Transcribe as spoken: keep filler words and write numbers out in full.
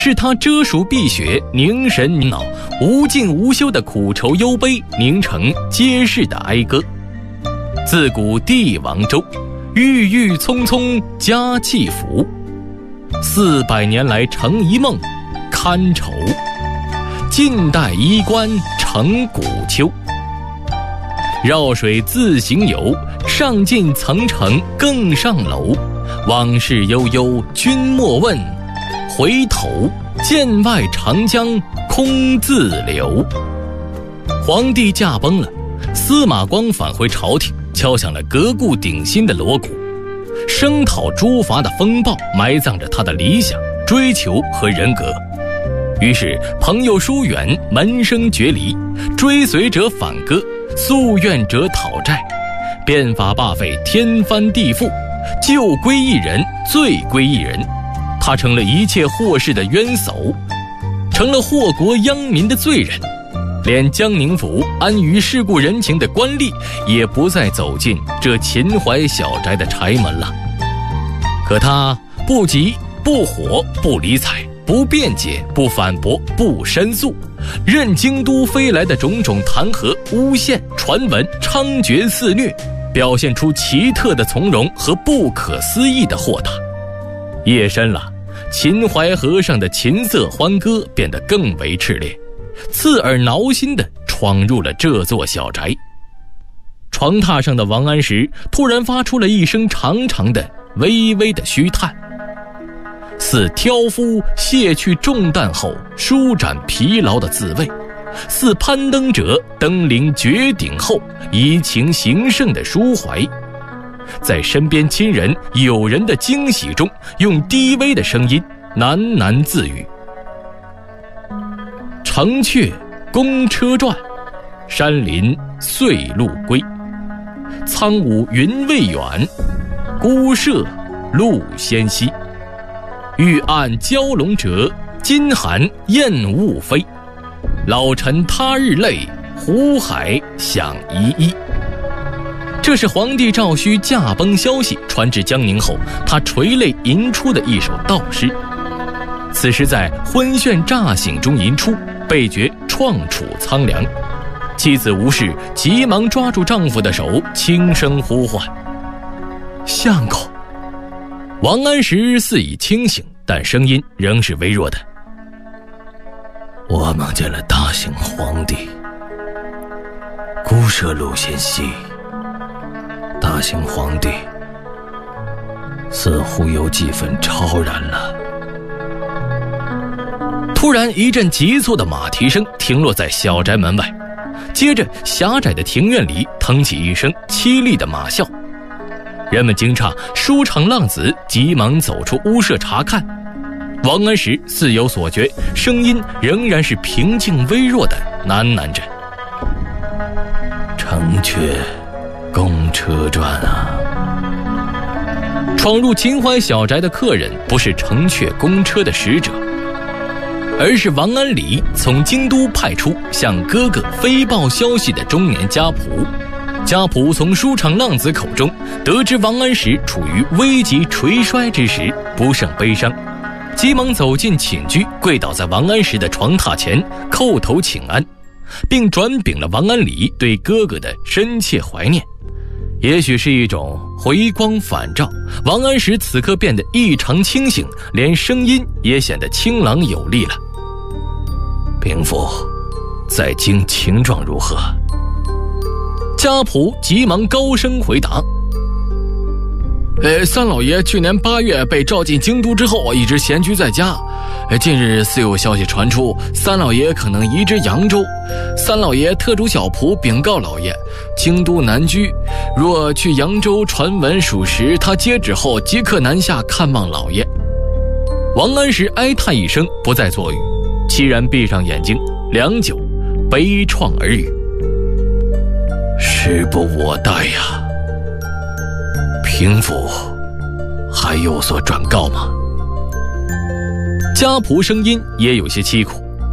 是他遮暑避雪、凝神凝脑、无尽无休的苦愁忧悲凝成皆是的哀歌。自古帝王州，郁郁葱葱佳气福。四百年来成一梦，堪愁。近代衣冠成古丘。绕水自行游，上进层层更上楼。往事悠悠君莫问，回头剑外长江空自流。皇帝驾崩了，司马光返回朝廷，敲响了革故鼎新的锣鼓。声讨诛伐的风暴埋葬着他的理想、追求和人格。于是朋友疏远，门生决离，追随者反歌，诉愿者讨债，变法罢废，天翻地覆，救归一人，罪归一人。他成了一切祸事的冤首，成了祸国殃民的罪人。连江宁府安于世故人情的官吏也不再走进这秦淮小宅的柴门了。可他不急不火不理睬，不辩解不反驳不申诉，任京都飞来的种种弹劾、诬陷、传闻猖獗肆虐，表现出奇特的从容和不可思议的豁达。夜深了，秦淮河上的琴瑟欢歌变得更为炽烈，刺耳挠心地闯入了这座小宅。床榻上的王安石突然发出了一声长长的微微的虚叹，似挑夫卸去重担后舒展疲劳的滋味，似攀登者登临绝顶后怡情形胜的抒怀。在身边亲人友人的惊喜中，用低微的声音喃喃自语：城阙公车转，山林岁路归。苍梧云未远，孤舍路先稀。玉案蛟龙折，金寒雁雾飞。老臣他日泪，湖海响依依。这是皇帝赵顼驾崩消息传至江宁后，他垂泪吟出的一首悼诗。此时在昏眩乍醒中吟出，倍觉创楚苍凉。妻子吴氏急忙抓住丈夫的手，轻声呼唤：相公。王安石似已清醒，但声音仍是微弱的： 我梦见了大行皇帝，孤舍路先稀。大行皇帝似乎有几分超然了。 突然一阵急促的马蹄声停落在小宅门外，接着狭窄的庭院里腾起一声凄厉的马啸。人们惊诧，舒畅浪子急忙走出屋舍查看。王安石似有所觉，声音仍然是平静微弱的喃喃着： 城阙公车转啊。 闯入秦淮小宅的客人不是城阙公车的使者，而是王安礼从京都派出向哥哥飞报消息的中年家仆。家仆从舒畅浪子口中得知王安石处于危急垂衰之时，不胜悲伤，急忙走进寝居，跪倒在王安石的床榻前，叩头请安，并转禀了王安礼对哥哥的深切怀念。也许是一种回光返照，王安石此刻变得异常清醒，连声音也显得清朗有力了。 禀父，在京情状如何？ 家仆急忙高声回答： 呃，三老爷去年八月被召进京都之后，一直闲居在家。呃，近日似有消息传出，三老爷可能移至扬州。三老爷特主小仆禀告老爷，京都难居，若去扬州传闻属实，他接旨后即刻南下看望老爷。 王安石哀叹一声，不再作语，凄然闭上眼睛，良久，悲怆而语： 时不我待呀。平府还有所转告吗？ 家仆声音也有些凄苦：